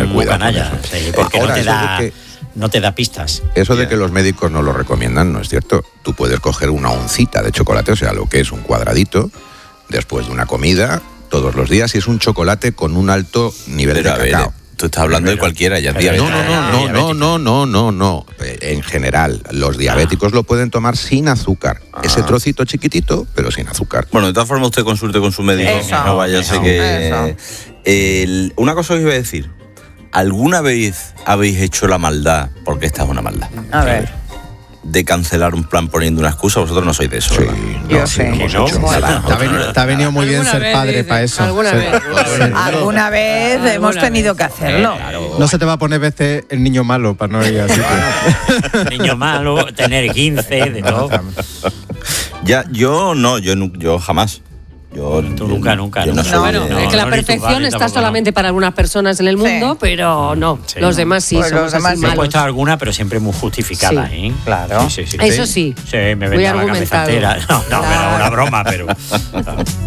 cuidado con canalla, eso. sí, porque Ahora, no te da pistas. Eso de que los médicos no lo recomiendan no es cierto. Tú puedes coger una oncita de chocolate, o sea, lo que es un cuadradito, después de una comida, todos los días, y es un chocolate con un alto nivel de cacao. Tú estás hablando de cualquiera, ya es diabético. No. En general, los diabéticos lo pueden tomar sin azúcar. Ese trocito chiquitito, pero sin azúcar. Bueno, de todas formas, usted consulte con su médico. No vaya a ser que... Una cosa que os iba a decir. ¿Alguna vez habéis hecho la maldad? Porque esta es una maldad. A ver. De cancelar un plan poniendo una excusa. Vosotros no sois de eso, ¿verdad? Yo sé. Te ha venido muy bien ser padre para eso. Alguna vez hemos tenido que hacerlo. No se te va a poner veces el niño malo para no ir así. Niño malo, tener 15, de todo. Yo jamás. Tú nunca. Yo no soy Es que la perfección está solamente para algunas personas en el mundo, pero no. Sí, los demás sí, pues somos así Me he malos. puesto alguna, pero siempre muy justificada, Sí. ¿eh? Claro. Sí. Eso sí. Sí, me Muy vendaba la cabeza argumentado. entera. No, era una broma, pero...